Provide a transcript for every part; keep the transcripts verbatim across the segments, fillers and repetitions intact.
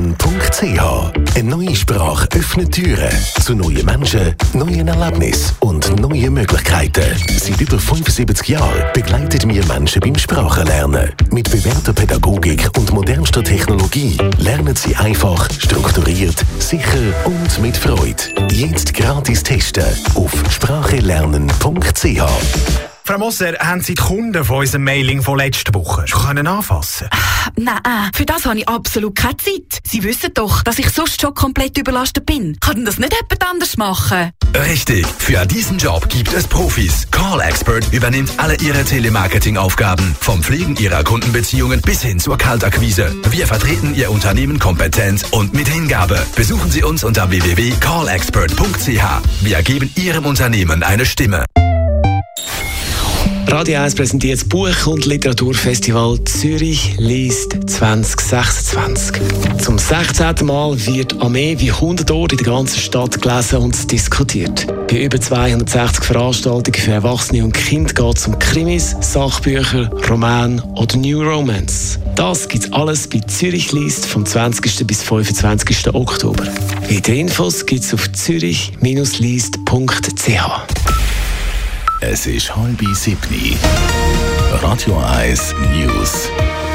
lernen punkt c h. Eine neue Sprache öffnet Türen zu neuen Menschen, neuen Erlebnissen und neuen Möglichkeiten. Seit über fünfundsiebzig Jahren begleiten wir Menschen beim Sprachenlernen. Mit bewährter Pädagogik und modernster Technologie lernen sie einfach, strukturiert, sicher und mit Freude. Jetzt gratis testen auf sprache lernen punkt c h. Frau Moser, haben Sie die Kunden von unserem Mailing von letzter Woche schon können anfassen? Ah, nein, für das habe ich absolut keine Zeit. Sie wissen doch, dass ich sonst schon komplett überlastet bin. Kann denn das nicht jemand anders machen? Richtig, für diesen Job gibt es Profis. Call Expert übernimmt alle Ihre Telemarketing-Aufgaben. Vom Pflegen Ihrer Kundenbeziehungen bis hin zur Kaltakquise. Wir vertreten Ihr Unternehmen kompetent und mit Hingabe. Besuchen Sie uns unter w w w punkt call expert punkt c h. Wir geben Ihrem Unternehmen eine Stimme. Radio eins präsentiert das Buch- und Literaturfestival Zürich liest zwanzig sechsundzwanzig. Zum sechzehnten Mal wird an mehr wie hundert Orten in der ganzen Stadt gelesen und diskutiert. Bei über zweihundertsechzig Veranstaltungen für Erwachsene und Kinder geht es um Krimis, Sachbücher, Romane oder New Romance. Das gibt's alles bei Zürich liest vom zwanzigsten bis fünfundzwanzigsten Oktober. Weitere Infos gibt's auf zürich liest punkt c h. Es ist halb sieben. Radio eins News.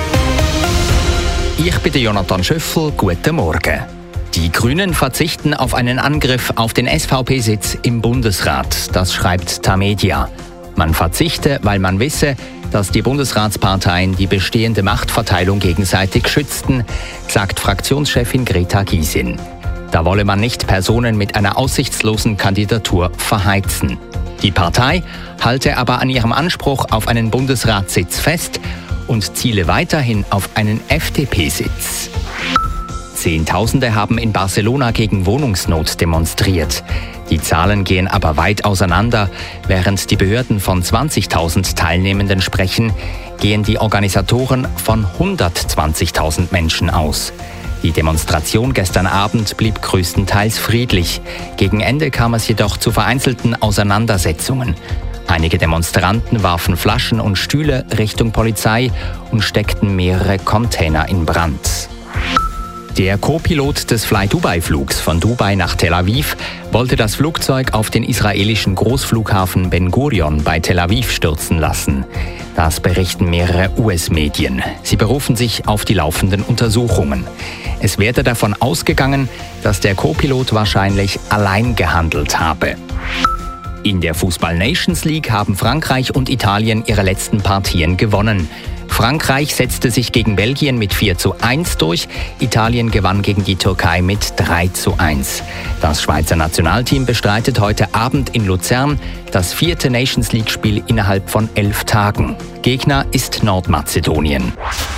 Ich bin Jonathan Schöffel. Guten Morgen. Die Grünen verzichten auf einen Angriff auf den S V P-Sitz im Bundesrat. Das schreibt Tamedia. Man verzichte, weil man wisse, dass die Bundesratsparteien die bestehende Machtverteilung gegenseitig schützten, sagt Fraktionschefin Greta Gysin. Da wolle man nicht Personen mit einer aussichtslosen Kandidatur verheizen. Die Partei halte aber an ihrem Anspruch auf einen Bundesratssitz fest und ziele weiterhin auf einen F D P-Sitz. Zehntausende haben in Barcelona gegen Wohnungsnot demonstriert. Die Zahlen gehen aber weit auseinander. Während die Behörden von zwanzigtausend Teilnehmenden sprechen, gehen die Organisatoren von hundertzwanzigtausend Menschen aus. Die Demonstration gestern Abend blieb größtenteils friedlich. Gegen Ende kam es jedoch zu vereinzelten Auseinandersetzungen. Einige Demonstranten warfen Flaschen und Stühle Richtung Polizei und steckten mehrere Container in Brand. Der Co-Pilot des Fly-Dubai-Flugs von Dubai nach Tel Aviv wollte das Flugzeug auf den israelischen Großflughafen Ben Gurion bei Tel Aviv stürzen lassen. Das berichten mehrere U S-Medien. Sie berufen sich auf die laufenden Untersuchungen. Es werde davon ausgegangen, dass der Co-Pilot wahrscheinlich allein gehandelt habe. In der Fußball-Nations League haben Frankreich und Italien ihre letzten Partien gewonnen. Frankreich setzte sich gegen Belgien mit vier zu eins durch, Italien gewann gegen die Türkei mit drei zu eins. Das Schweizer Nationalteam bestreitet heute Abend in Luzern das vierte Nations League-Spiel innerhalb von elf Tagen. Gegner ist Nordmazedonien.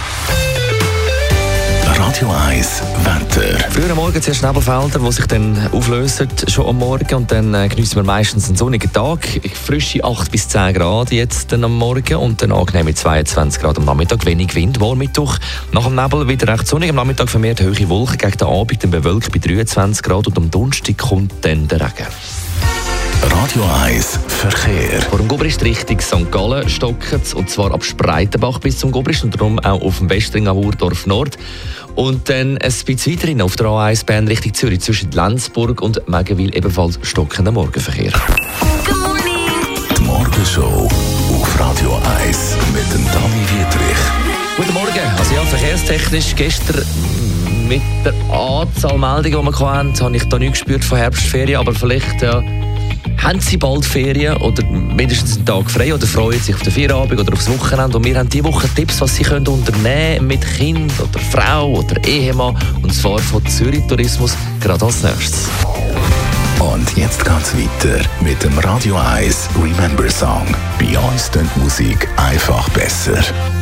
Radio eins Wetter. Früher am Morgen zuerst Nebelfelder, die sich dann auflösen, schon am Morgen. Und dann äh, geniessen wir meistens einen sonnigen Tag. Frische acht bis zehn Grad jetzt dann am Morgen. Und dann angenehm mit zweiundzwanzig Grad am Nachmittag. Wenig Wind, wohl Mittwoch. Nach dem Nebel wieder recht sonnig. Am Nachmittag vermehrt hohe Wolken. Gegen den Abend dann bewölkt bei dreiundzwanzig Grad. Und am Donnerstag kommt dann der Regen. Radio eins Verkehr. Vor dem Gobrist Richtung Sankt Gallen stocken es, und zwar ab Spreitenbach bis zum Gobrist und darum auch auf dem Westring am Urdorf Nord. Und dann ein bisschen weiterhin auf der A eins Bahn Richtung Zürich zwischen Lenzburg und Megenwil ebenfalls stockender Morgenverkehr. Die Morgenshow auf Radio eins mit dem Dani Wietrich. Guten Morgen. Also ja, verkehrstechnisch gestern mit der Anzahl Meldungen, die wir hatten, habe ich da nichts gespürt von Herbstferien, aber vielleicht ja, haben Sie bald Ferien oder mindestens einen Tag frei oder freuen sich auf den Feierabend oder aufs Wochenende. Und wir haben diese Woche Tipps, was Sie können unternehmen mit Kind oder Frau oder Ehemann. Und zwar von Zürich Tourismus gerade als nächstes. Und jetzt geht's weiter mit dem Radio eins Remember Song. Bei uns klingt Musik einfach besser.